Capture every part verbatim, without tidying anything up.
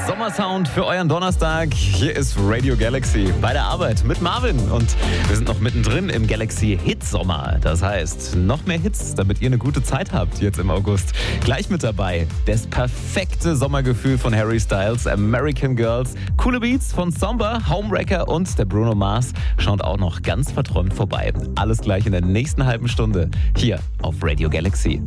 Sommersound für euren Donnerstag. Hier ist Radio Galaxy bei der Arbeit mit Marvin. Und wir sind noch mittendrin im Galaxy Hitsommer. Das heißt, noch mehr Hits, damit ihr eine gute Zeit habt jetzt im August. Gleich mit dabei das perfekte Sommergefühl von Harry Styles, American Girls, coole Beats von Somber, Homewrecker und der Bruno Mars schaut auch noch ganz verträumt vorbei. Alles gleich in der nächsten halben Stunde hier auf Radio Galaxy.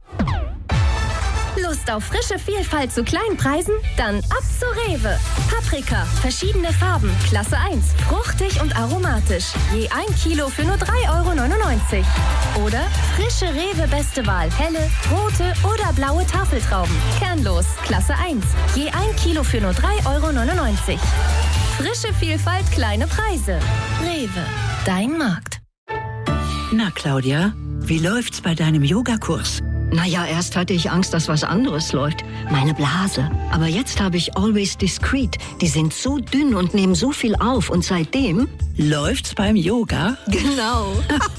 Lust auf frische Vielfalt zu kleinen Preisen? Dann ab zu Rewe. Paprika, verschiedene Farben, Klasse eins, fruchtig und aromatisch. Je ein Kilo für nur drei Euro neunundneunzig. Oder frische Rewe Beste Wahl, helle, rote oder blaue Tafeltrauben. Kernlos, Klasse eins. Je ein Kilo für nur drei Euro neunundneunzig. Frische Vielfalt, kleine Preise. Rewe, dein Markt. Na, Claudia, wie läuft's bei deinem Yogakurs? Naja, erst hatte ich Angst, dass was anderes läuft. Meine Blase. Aber jetzt habe ich Always Discreet. Die sind so dünn und nehmen so viel auf. Und seitdem... Läuft's beim Yoga? Genau.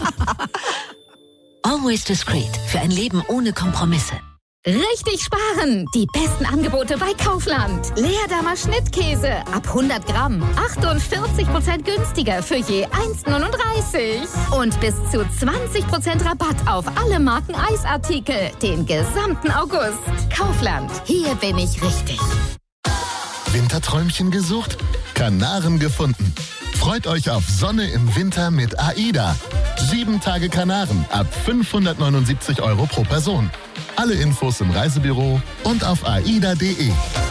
Always Discreet. Für ein Leben ohne Kompromisse. Richtig sparen! Die besten Angebote bei Kaufland. Leerdamer Schnittkäse ab hundert Gramm. achtundvierzig Prozent günstiger für je eins Komma neununddreißig. Und bis zu zwanzig Prozent Rabatt auf alle Marken Eisartikel. Den gesamten August. Kaufland. Hier bin ich richtig. Winterträumchen gesucht? Kanaren gefunden. Freut euch auf Sonne im Winter mit AIDA. Sieben Tage Kanaren ab fünfhundertneunundsiebzig Euro pro Person. Alle Infos im Reisebüro und auf aida punkt de.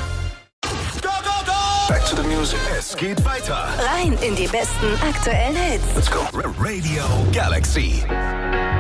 Back to the music. Es geht weiter. Rein in die besten aktuellen Hits. Let's go. Radio Galaxy.